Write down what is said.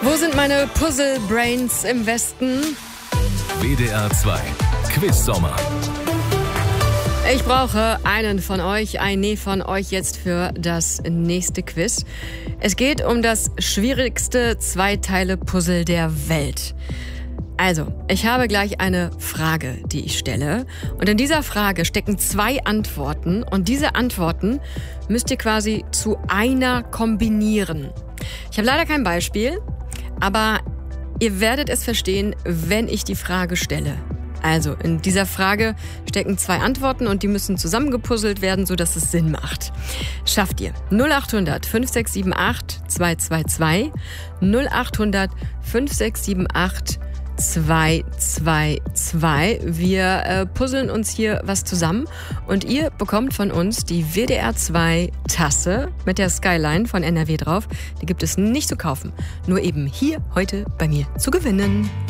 Wo sind meine Puzzle-Brains im Westen? WDR 2 Quiz-Sommer. Ich brauche einen von euch jetzt für das nächste Quiz. Es geht um das schwierigste Zweiteile-Puzzle der Welt. Also, ich habe gleich eine Frage, die ich stelle. Und in dieser Frage stecken 2 Antworten. Und diese Antworten müsst ihr quasi zu einer kombinieren. Ich habe leider kein Beispiel, aber ihr werdet es verstehen, wenn ich die Frage stelle. Also, in dieser Frage stecken 2 Antworten und die müssen zusammengepuzzelt werden, sodass es Sinn macht. Schafft ihr? 0800 5678 222 0800 5678 222. Wir puzzeln uns hier was zusammen und ihr bekommt von uns die WDR 2 Tasse mit der Skyline von NRW drauf. Die gibt es nicht zu kaufen, nur eben hier heute bei mir zu gewinnen.